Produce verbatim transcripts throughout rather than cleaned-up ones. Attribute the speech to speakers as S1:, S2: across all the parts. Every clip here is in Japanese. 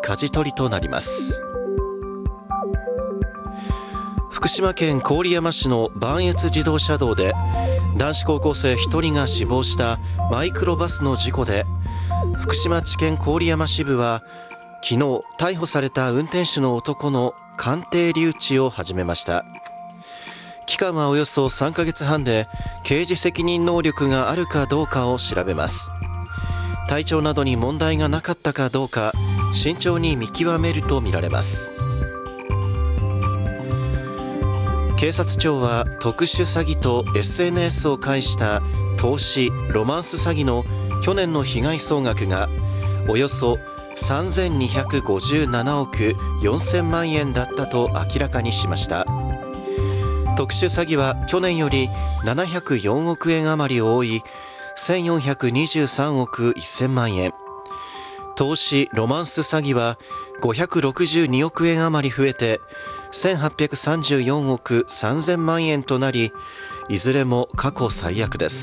S1: 舵取りとなります。福島県郡山市の磐越自動車道で男子高校生ひとりが死亡したマイクロバスの事故で、福島地検郡山支部は昨日逮捕された運転手の男の鑑定留置を始めました。期間はおよそさんかげつはんで、刑事責任能力があるかどうかを調べます。体調などに問題がなかったかどうか慎重に見極めるとみられます。警察庁は特殊詐欺と エスエヌエス を介した投資・ロマンス詐欺の去年の被害総額がおよそさんぜんにひゃくごじゅうななおくよんせんまんえんだったと明らかにしました。特殊詐欺は去年よりななひゃくよんおくえん余り多いせんよんひゃくにじゅうさんおくせんまんえん、投資・ロマンス詐欺はごひゃくろくじゅうにおくえん余り増えてせんはっぴゃくさんじゅうよんおくさんぜんまんえんとなり、いずれも過去最悪です。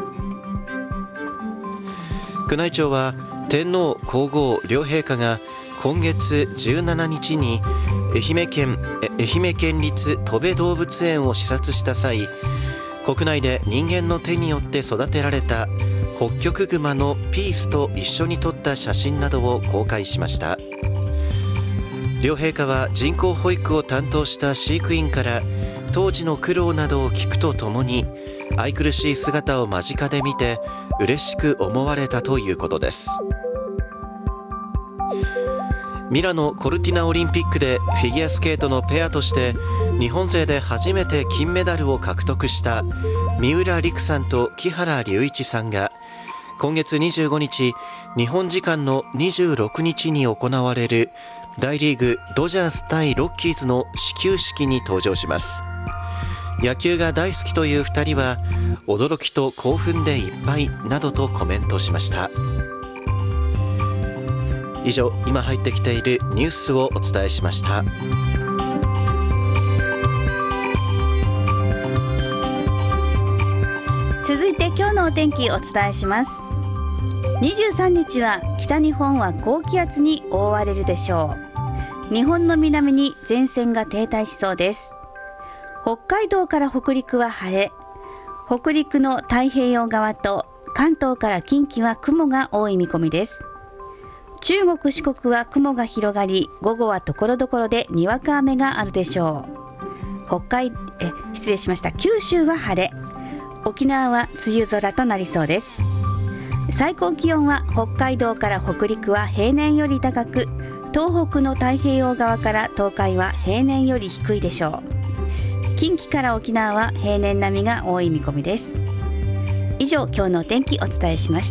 S1: 宮内庁は天皇皇后両陛下が今月じゅうしちにちに愛媛県、愛媛県立とべ動物園を視察した際、国内で人間の手によって育てられたホッキョクグマのピースと一緒に撮った写真などを公開しました。両陛下は人工保育を担当した飼育員から当時の苦労などを聞くとともに、愛くるしい姿を間近で見て嬉しく思われたということです。ミラノ・コルティナオリンピックでフィギュアスケートのペアとして日本勢で初めて金メダルを獲得した三浦璃来さんと木原龍一さんが今月にじゅうごにち、日本時間のにじゅうろくにちに行われる大リーグドジャース対ロッキーズの始球式に登場します。野球が大好きというふたりは驚きと興奮でいっぱいなどとコメントしました。以上、今入ってきているニュースをお伝えしました。
S2: 続いて今日のお天気お伝えします。にじゅうさんにちは北日本は高気圧に覆われるでしょう。日本の南に前線が停滞しそうです。北海道から北陸は晴れ、北陸の太平洋側と関東から近畿は雲が多い見込みです。中国四国は雲が広がり、午後はところどころでにわか雨があるでしょう。北海え失礼しました九州は晴れ、沖縄は梅雨空となりそうです。最高気温は北海道から北陸は平年より高く、東北の太平洋側から東海は平年より低いでしょう。近畿から沖縄は平年並みが多い見込みです。以上、今日のお天気お伝えしました。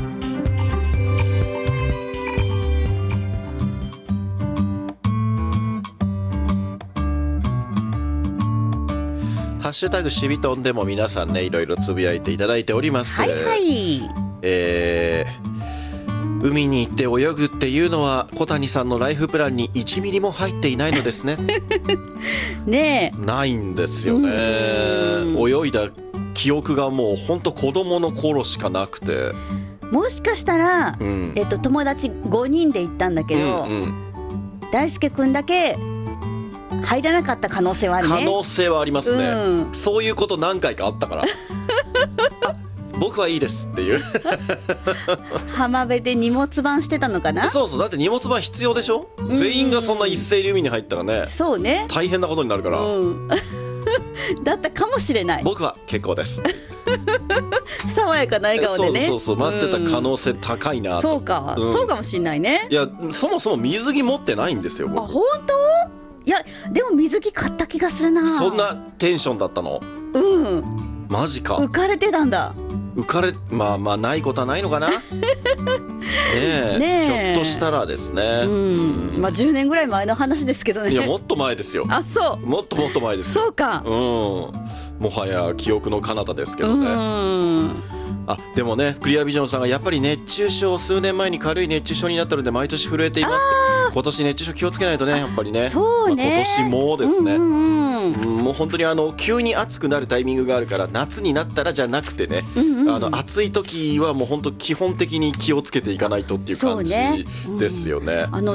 S1: ハッシュタグしびとんでも皆さんね、いろいろつぶやいていただいております。
S2: はいはい、
S1: えー、海に行って泳ぐっていうのは小谷さんのライフプランにいちミリも入っていないのですね。
S2: ねえ、
S1: ないんですよね。泳いだ記憶がもうほんと子供の頃しかなくて、
S2: もしかしたら、
S1: うん、
S2: えっと、友達ごにんで行ったんだけど、うんうん、大輔くんだけ入らなかった可能性はあるね。
S1: 可能性はありますね、うん、そういうこと何回かあったからあ、僕はいいですっていう
S2: 浜辺で荷物番してたのかな。
S1: そうそう、だって荷物番必要でしょ、うん、全員がそんな一斉に海に入ったらね、
S2: そうね、
S1: 大変なことになるから、うん、
S2: だったかもしれない。
S1: 僕は結構です
S2: 爽やかな笑顔でね、
S1: そうそうそう、待ってた可能性高いなと、
S2: うん、そうか、うん、そうかもしれないね。
S1: いや、そもそも水着持ってないんですよ僕。
S2: あ、本当？いや、でも水着買った気がするな。
S1: そんなテンションだったの？
S2: うん、
S1: マジか。
S2: 浮かれてたんだ。
S1: 浮かれ、まあまあないことはないのかなねえ、ねえ、ひょっとしたらですね、うん、
S2: まあじゅうねんぐらい前の話ですけどね。
S1: いや、もっと前ですよ。
S2: あ、そう、
S1: もっともっと前ですよ。
S2: そうか、
S1: うん、もはや記憶の彼方ですけどね。うん、あ、でもね、クリアビジョンさんがやっぱり熱中症、数年前に軽い熱中症になったので毎年震えています。今年熱中症気をつけないとね、やっぱりね。
S2: そうね、
S1: まあ、今年もですね、うんうんうん、もう本当にあの急に暑くなるタイミングがあるから、夏になったらじゃなくてね、うんうん、あの暑い時はもう本当基本的に気をつけていかないとっていう感じですよね。